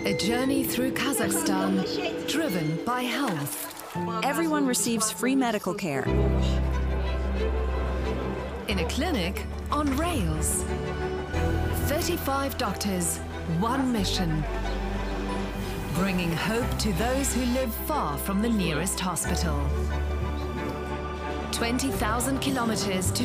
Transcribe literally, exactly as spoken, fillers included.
A journey through Kazakhstan, driven by health. Everyone receives free medical care. In a clinic on rails. thirty-five doctors, one mission. Bringing hope to those who live far from the nearest hospital. twenty thousand kilometers to